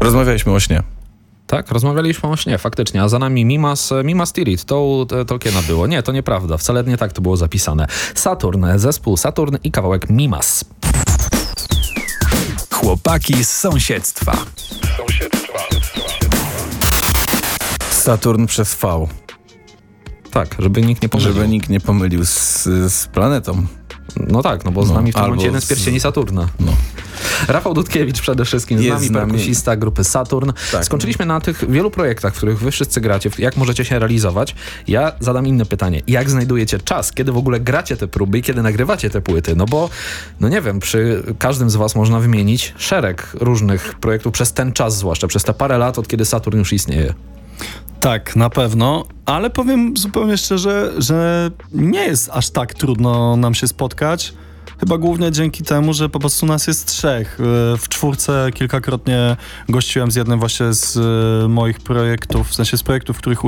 Rozmawialiśmy o śnie. Tak, rozmawialiśmy o śnie, faktycznie, a za nami Mimas Tirith, to Tolkiena było. Nie, to nieprawda, wcale nie tak to było zapisane. Saturn, zespół Saturn i kawałek Mimas. Chłopaki z sąsiedztwa. Saturn przez V. Tak, żeby nikt nie pomylił. Żeby nikt nie pomylił z planetą. No tak, no bo z nami w tym momencie jeden z pierścieni Saturna. No. Rafał Dudkiewicz przede wszystkim, Jest z nami perkusista grupy Saturn. Tak. Skończyliśmy na tych wielu projektach, w których wy wszyscy gracie, jak możecie się realizować. Ja zadam inne pytanie. Jak znajdujecie czas? Kiedy w ogóle gracie te próby i kiedy nagrywacie te płyty? No bo, no nie wiem, przy każdym z was można wymienić szereg różnych projektów przez ten czas, zwłaszcza przez te parę lat, od kiedy Saturn już istnieje. Tak, na pewno, ale powiem zupełnie szczerze, że nie jest aż tak trudno nam się spotkać. Chyba głównie dzięki temu, że po prostu nas jest trzech. W czwórce kilkakrotnie gościłem z jednym właśnie z moich projektów, w sensie z projektów, w których